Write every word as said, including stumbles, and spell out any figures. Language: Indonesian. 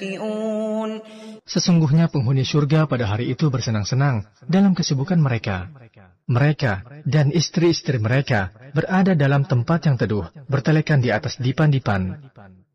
Sesungguhnya penghuni surga pada hari itu bersenang-senang dalam kesibukan mereka. Mereka dan istri-istri mereka berada dalam tempat yang teduh, bertelekan di atas dipan-dipan.